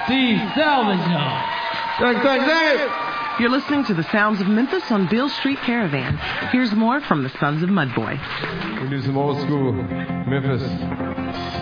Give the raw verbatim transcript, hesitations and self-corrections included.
See Salvador. Thank, thank, thank. You're listening to the sounds of Memphis on Beale Street Caravan. Here's more from the Sons of Mudboy. We do some old school Memphis